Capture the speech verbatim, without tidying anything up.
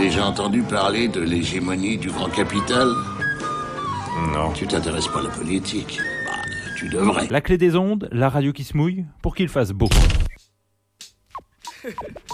déjà entendu parler de l'hégémonie du grand capital? Non. Tu t'intéresses pas à la politique? Bah, tu devrais. La clé des ondes, la radio qui se mouille, pour qu'il fasse beau.